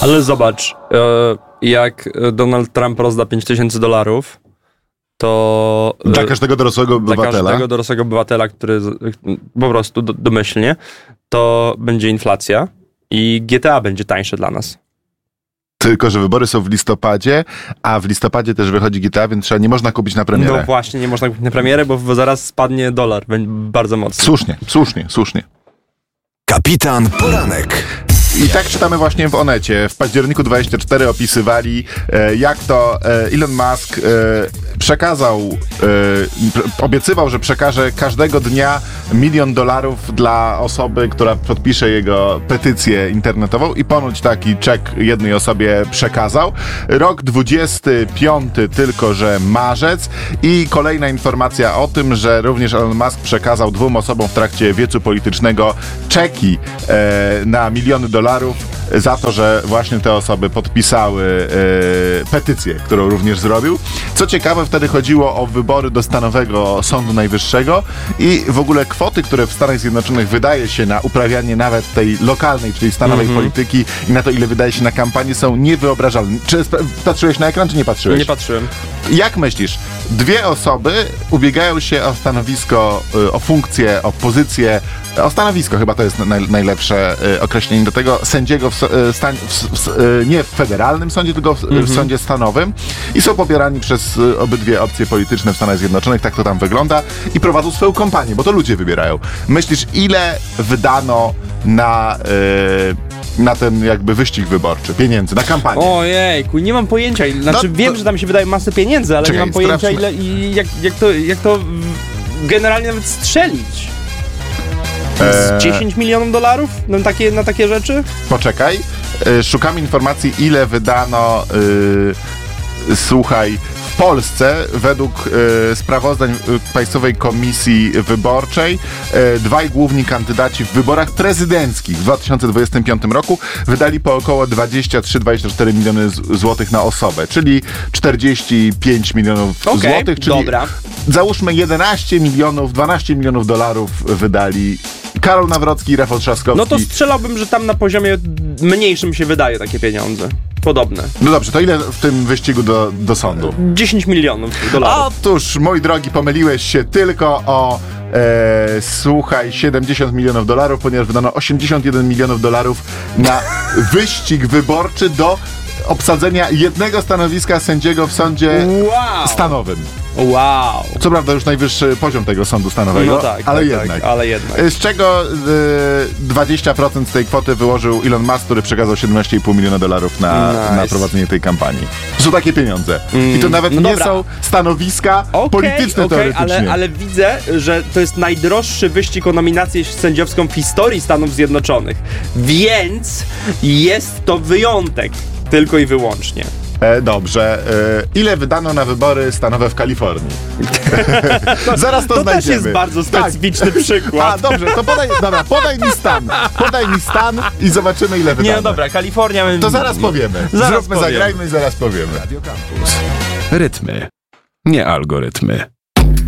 Ale zobacz, jak Donald Trump rozda $5,000, to... Dla każdego dorosłego obywatela. Dla każdego dorosłego obywatela, który po prostu domyślnie, to będzie inflacja i GTA będzie tańsze dla nas. Tylko że wybory są w listopadzie, a w listopadzie też wychodzi GTA, więc nie można kupić na premierę. No właśnie, nie można kupić na premierę, bo zaraz spadnie dolar bardzo mocno. Słusznie. Kapitan Poranek. I tak czytamy właśnie w Onecie. W październiku 24 opisywali, jak to Elon Musk obiecywał, że przekaże każdego dnia $1 milion dla osoby, która podpisze jego petycję internetową i ponoć taki czek jednej osobie przekazał. Rok 25 tylko, że marzec i kolejna informacja o tym, że również Elon Musk przekazał 2 osobom w trakcie wiecu politycznego czeki na $1 miliony za to, że właśnie te osoby podpisały petycję, którą również zrobił. Co ciekawe, wtedy chodziło o wybory do Stanowego Sądu Najwyższego i w ogóle kwoty, które w Stanach Zjednoczonych wydaje się na uprawianie nawet tej lokalnej, czyli stanowej polityki i na to, ile wydaje się na kampanię, są niewyobrażalne. Czy patrzyłeś na ekran, czy nie patrzyłeś? Nie patrzyłem. Jak myślisz? 2 osoby ubiegają się o stanowisko, o funkcję, o pozycję, o stanowisko, chyba to jest najlepsze określenie do tego, sędziego nie w federalnym sądzie, tylko w sądzie stanowym i są pobierani przez obydwie opcje polityczne w Stanach Zjednoczonych, tak to tam wygląda i prowadzą swoją kampanię, bo to ludzie wybierają. Myślisz, ile wydano na ten jakby wyścig wyborczy, pieniędzy, na kampanię? Ojejku, nie mam pojęcia, wiem, że tam się wydaje masę pieniędzy, ale nie mam pojęcia ile i jak to generalnie nawet strzelić. Z $10 milionów na takie rzeczy? Poczekaj, szukam informacji, ile wydano, słuchaj, w Polsce według sprawozdań Państwowej Komisji Wyborczej 2 główni kandydaci w wyborach prezydenckich w 2025 roku wydali po około 23-24 miliony złotych na osobę, czyli 45 milionów złotych, czyli załóżmy 11 milionów, $12 milionów wydali Karol Nawrocki i Rafał Trzaskowski. No to strzelałbym, że tam na poziomie mniejszym się wydaje takie pieniądze. Podobne. No dobrze, to ile w tym wyścigu do sądu? $10 milionów. Otóż, mój drogi, pomyliłeś się tylko o słuchaj, $70 milionów, ponieważ wydano $81 milionów na wyścig wyborczy do obsadzenia jednego stanowiska sędziego w sądzie stanowym. Wow. Co prawda już najwyższy poziom tego sądu stanowego, no tak, ale jednak. Z czego 20% z tej kwoty wyłożył Elon Musk, który przekazał $17,5 miliona na prowadzenie tej kampanii. To są takie pieniądze. I to nawet nie są stanowiska polityczne teoretycznie. Ale widzę, że to jest najdroższy wyścig o nominację sędziowską w historii Stanów Zjednoczonych. Więc jest to wyjątek. Tylko i wyłącznie. Dobrze. Ile wydano na wybory stanowe w Kalifornii? Zaraz to znajdziemy. To też jest bardzo specyficzny przykład. Dobrze, to podaj mi stan i zobaczymy, ile wydano. Nie, no dobra, Kalifornia... To zaraz powiemy. Zagrajmy i zaraz powiemy. Radio Campus. Rytmy, nie algorytmy.